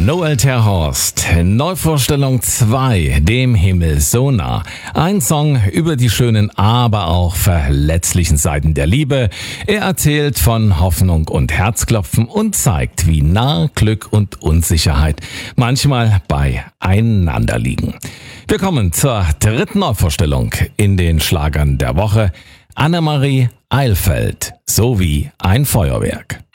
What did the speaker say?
Noel Terhorst, Neuvorstellung 2, dem Himmel so nah. Ein Song über die schönen, aber auch verletzlichen Seiten der Liebe. Er erzählt von Hoffnung und Herzklopfen und zeigt, wie nah Glück und Unsicherheit manchmal beieinander liegen. Wir kommen zur dritten Neuvorstellung in den Schlagern der Woche. Annemarie Eilfeld, so wie ein Feuerwerk.